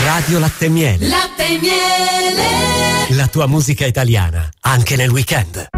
Radio Latte e Miele. Latte e Miele. La tua musica italiana, anche nel weekend.